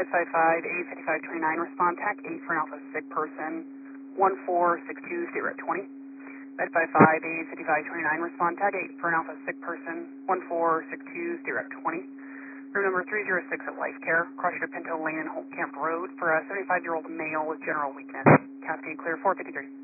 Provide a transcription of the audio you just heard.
Med 55, 85529, respond TAC 8 for an Alpha sick person, 14620 Med 55, 85529, respond TAC 8 for an Alpha sick person, 14620 Room number 306 at Life Care, Crusher Pinto Lane and Holt Camp Road for a 75-year-old male with general weakness. Cascade clear 453.